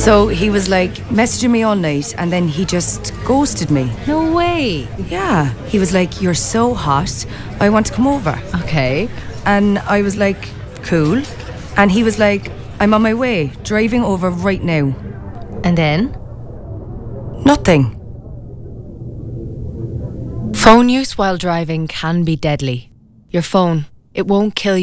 So he was like messaging me all night and then he just ghosted me. No way. Yeah. He was like, "You're so hot, I want to come over." Okay. And I was like, "Cool." And he was like, "I'm on my way, driving over right now." And then? Nothing. Phone use while driving can be deadly. Your phone, it won't kill